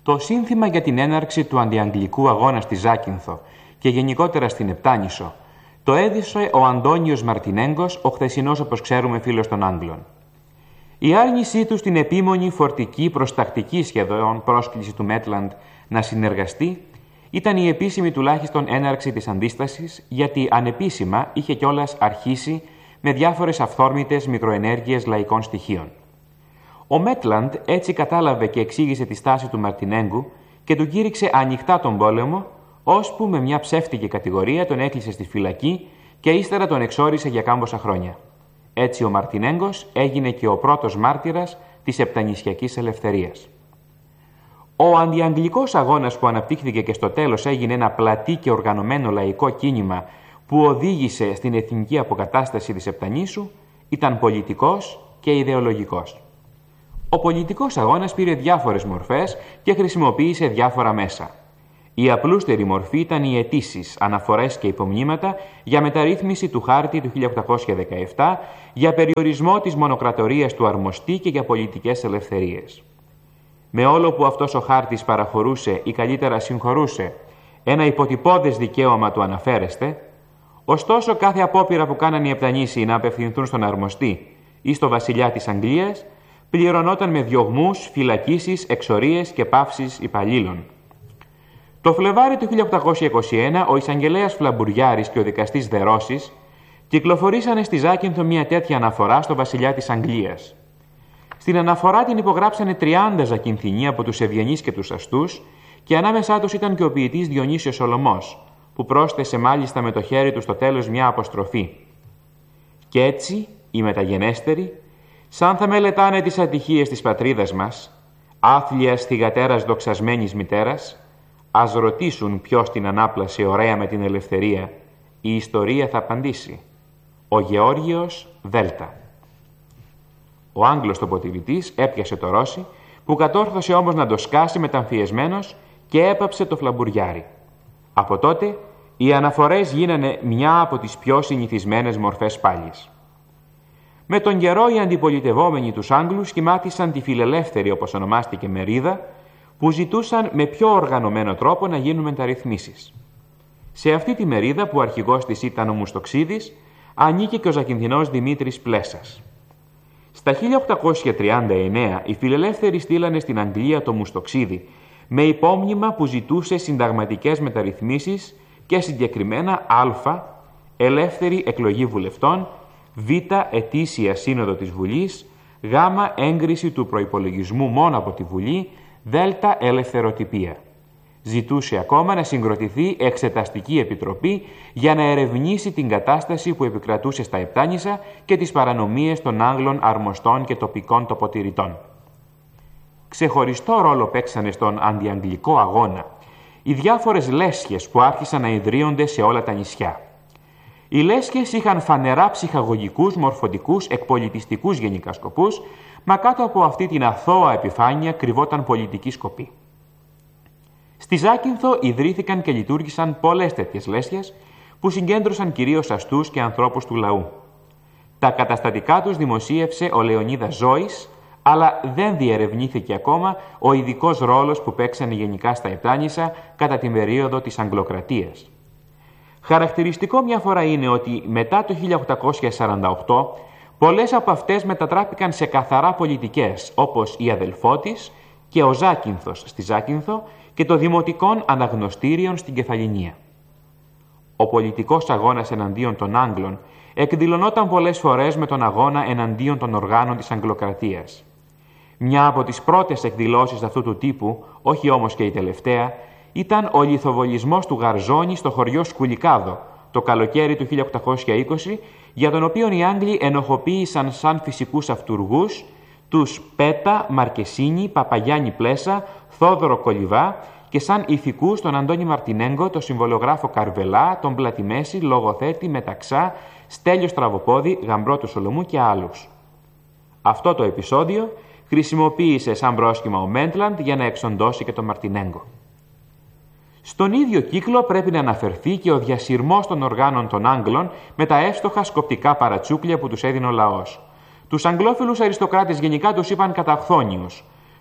Το σύνθημα για την έναρξη του αντιαγγλικού αγώνα στη Ζάκυνθο και γενικότερα στην Επτάνησο το έδισε ο Αντώνιος Μαρτινέγκος, ο χθεσινός, όπως ξέρουμε, φίλος των Άγγλων. Η άρνησή του στην επίμονη, φορτική, προστακτική σχεδόν πρόσκληση του Μέτλαντ να συνεργαστεί ήταν η επίσημη τουλάχιστον έναρξη της αντίστασης, γιατί ανεπίσημα είχε κιόλας αρχίσει με διάφορες αυθόρμητες μικροενέργειες λαϊκών στοιχείων. Ο Μέτλαντ έτσι κατάλαβε και εξήγησε τη στάση του Μαρτινέγκου και του κήρυξε ανοιχτά τον πόλεμο, ώσπου με μια ψεύτικη κατηγορία τον έκλεισε στη φυλακή και ύστερα τον εξόρισε για κάμποσα χρόνια. Έτσι ο Μαρτινέγκος έγινε και ο πρώτος μάρτυρας της επτανησιακής ελευθερίας. Ο αντιαγγλικός αγώνας που αναπτύχθηκε και στο τέλος έγινε ένα πλατή και οργανωμένο λαϊκό κίνημα που οδήγησε στην εθνική αποκατάσταση της Επτανήσου ήταν πολιτικός και ιδεολογικός. Ο πολιτικός αγώνας πήρε διάφορες μορφές και χρησιμοποίησε διάφορα μέσα. Η απλούστερη μορφή ήταν οι αιτήσεις, αναφορές και υπομνήματα για μεταρρύθμιση του χάρτη του 1817, για περιορισμό της μονοκρατορίας του αρμοστή και για πολιτικές ελευθερίες. Με όλο που αυτός ο χάρτης παραχωρούσε ή καλύτερα συγχωρούσε ένα υποτυπώδες δικαίωμα του αναφέρεστε, ωστόσο κάθε απόπειρα που κάνανε οι Επτανήσιοι να απευθυνθούν στον αρμοστή ή στο βασιλιά της Αγγλίας πληρωνόταν με διωγμούς, φυλακίσεις, εξορίες και παύσεις υπαλλήλων. Το Φλεβάρι του 1821 ο εισαγγελέας Φλαμπουριάρης και ο δικαστής Δερώσης κυκλοφορήσανε στη Ζάκυνθο μια τέτοια αναφορά στο βασιλιά της Αγγλίας. Στην αναφορά την υπογράψανε 30 Ζακυνθινοί από τους ευγενείς και τους αστούς και ανάμεσά τους ήταν και ο ποιητής Διονύσιος Σολωμός, που πρόσθεσε μάλιστα με το χέρι του στο τέλος μια αποστροφή. «Κι έτσι οι μεταγενέστεροι, σαν θα μελετάνε τις ατυχίες της πατρίδας μας, άθλιας θυγατέρας δοξασμένης μητέρας, ας ρωτήσουν ποιος την ανάπλασε ωραία με την ελευθερία, η ιστορία θα απαντήσει. Ο Γεώργιος Δέλτα». Ο Άγγλος τοποτηρητής έπιασε το Ρώση, που κατόρθωσε όμως να το σκάσει μεταμφιεσμένος και έπαψε το Φλαμπουριάρι. Από τότε οι αναφορές γίνανε μια από τις πιο συνηθισμένες μορφές πάλης. Με τον καιρό οι αντιπολιτευόμενοι τους Άγγλους σχημάτισαν τη φιλελεύθερη, όπως ονομάστηκε, μερίδα, που ζητούσαν με πιο οργανωμένο τρόπο να γίνουν μεταρρυθμίσεις. Σε αυτή τη μερίδα, που αρχηγός της ήταν ο Μουστοξίδης, ανήκε και ο Ζακυνθινός Δημήτρης Πλέσας. Στα 1839 οι φιλελεύθεροι στείλανε στην Αγγλία το Μουστοξίδη με υπόμνημα που ζητούσε συνταγματικές μεταρρυθμίσεις και συγκεκριμένα α. ελεύθερη εκλογή βουλευτών, β. ετήσια σύνοδο της Βουλής, γ. έγκριση του προϋπολογισμού μόνο από τη Βουλή, δ. ελευθεροτυπία. Ζητούσε ακόμα να συγκροτηθεί εξεταστική επιτροπή για να ερευνήσει την κατάσταση που επικρατούσε στα Επτάνησα και τις παρανομίες των Άγγλων αρμοστών και τοπικών τοποτηρητών. Ξεχωριστό ρόλο παίξανε στον αντιαγγλικό αγώνα οι διάφορες λέσχες που άρχισαν να ιδρύονται σε όλα τα νησιά. Οι λέσχες είχαν φανερά ψυχαγωγικούς, μορφωτικούς, εκπολιτιστικούς γενικά σκοπούς, μα κάτω από αυτή την αθώα επιφάνεια κρυβόταν πολιτική σκοπή. Στη Ζάκυνθο ιδρύθηκαν και λειτουργήσαν πολλές τέτοιες λέσχες που συγκέντρωσαν κυρίως αστούς και ανθρώπους του λαού. Τα καταστατικά τους δημοσίευσε ο Λεωνίδας Ζώης, αλλά δεν διερευνήθηκε ακόμα ο ειδικός ρόλος που παίξανε γενικά στα Επτάνησα κατά την περίοδο της Αγγλοκρατίας. Χαρακτηριστικό μια φορά είναι ότι μετά το 1848 πολλές από αυτές μετατράπηκαν σε καθαρά πολιτικές, όπως η Αδελφότης και ο Ζάκυνθος στη Ζάκυνθο και το Δημοτικών Αναγνωστήριων στην Κεφαληνία. Ο πολιτικός αγώνας εναντίον των Άγγλων εκδηλωνόταν πολλές φορές με τον αγώνα εναντίον των οργάνων της Αγγλοκρατίας. Μια από τις πρώτες εκδηλώσεις αυτού του τύπου, όχι όμως και η τελευταία, ήταν ο λιθοβολισμός του Γαρζόνη στο χωριό Σκουλικάδο, το καλοκαίρι του 1820, για τον οποίο οι Άγγλοι ενοχοποίησαν σαν φυσικούς αυτουργούς τους Πέτα, Μαρκεσίνη, Παπαγιάννη Πλέσα, Θόδωρο Κολιβά και σαν ηθικούς τον Αντώνη Μαρτινέγκο, τον συμβολογράφο Καρβελά, τον Πλατιμέση, Λογοθέτη, Μεταξά, Στέλιο Στραβοπόδη, Γαμπρό του Σολομού και άλλους. Αυτό το επεισόδιο χρησιμοποίησε σαν πρόσχημα ο Μέτλαντ για να εξοντώσει και τον Μαρτινέγκο. Στον ίδιο κύκλο πρέπει να αναφερθεί και ο διασυρμός των οργάνων των Άγγλων με τα εύστοχα σκοπτικά παρατσούκλια που τους έδινε ο λαός. Τους Αγγλόφιλους αριστοκράτες γενικά τους είπαν καταχθόνιους,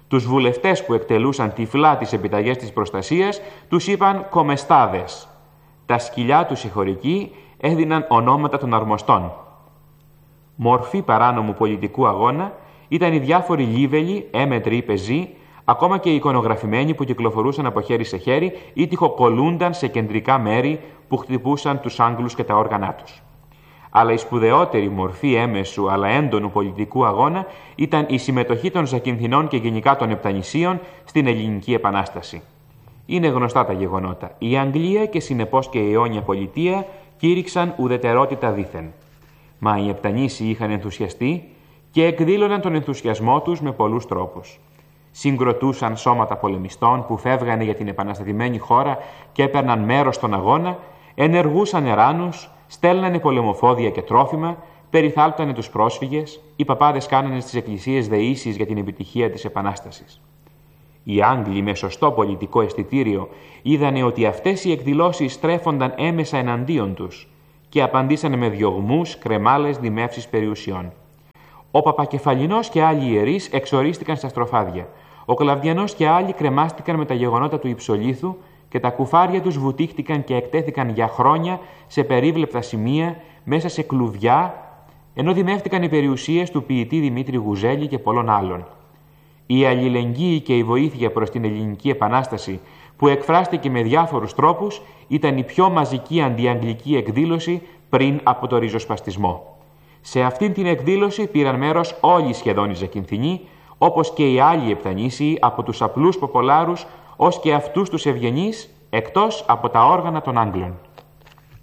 Τους βουλευτές που εκτελούσαν τυφλά τις επιταγές της προστασίας τους είπαν κομεστάδες. Τα σκυλιά τους οι χωρικοί έδιναν ονόματα των αρμοστών. Μορφή παράνομου πολιτικού αγώνα ήταν οι διάφοροι λίβελοι, έμετροι ή πεζοί, ακόμα και οι εικονογραφημένοι που κυκλοφορούσαν από χέρι σε χέρι ή τυχοκολλούνταν σε κεντρικά μέρη που χτυπούσαν τους Άγγλους και τα όργανά τους. Αλλά η σπουδαιότερη μορφή έμεσου αλλά έντονου πολιτικού αγώνα ήταν η συμμετοχή των Ζακυνθινών και γενικά των Επτανησίων στην Ελληνική Επανάσταση. Είναι γνωστά τα γεγονότα. Η Αγγλία και συνεπώς και η αιώνια πολιτεία κήρυξαν ουδετερότητα δήθεν. Μα οι Επτανήσιοι είχαν ενθουσιαστεί και εκδήλωναν τον ενθουσιασμό τους με πολλούς τρόπους. Συγκροτούσαν σώματα πολεμιστών που φεύγανε για την επαναστατημένη χώρα και έπαιρναν μέρος στον αγώνα, ενεργούσαν εράνους, στέλνανε πολεμοφόδια και τρόφιμα, περιθάλπτανε τους πρόσφυγες, οι παπάδες κάνανε στις εκκλησίες δεήσεις για την επιτυχία της Επανάστασης. Οι Άγγλοι με σωστό πολιτικό αισθητήριο είδανε ότι αυτές οι εκδηλώσεις στρέφονταν έμεσα εναντίον τους και απαντήσανε με διωγμούς, κρεμάλες, δημεύσεις περιουσιών. Ο Παπακεφαλινός και άλλοι ιερείς εξορίστηκαν στα στροφάδια. Ο Κλαβδιανός και άλλοι κρεμάστηκαν με τα γεγονότα του Υψολίθου και τα κουφάρια τους βουτήχτηκαν και εκτέθηκαν για χρόνια σε περίβλεπτα σημεία μέσα σε κλουβιά, ενώ δημεύτηκαν οι περιουσίες του ποιητή Δημήτρη Γουζέλη και πολλών άλλων. Η αλληλεγγύη και η βοήθεια προς την Ελληνική Επανάσταση, που εκφράστηκε με διάφορους τρόπους, ήταν η πιο μαζική αντιαγγλική εκδήλωση πριν από το ριζοσπαστισμό. Σε αυτήν την εκδήλωση πήραν μέρος όλοι σχεδόν οι Ζακυνθινοί, όπως και οι άλλοι Επτανήσιοι, από τους απλούς ποπολάρους ως και αυτούς τους ευγενείς, εκτός από τα όργανα των Άγγλων.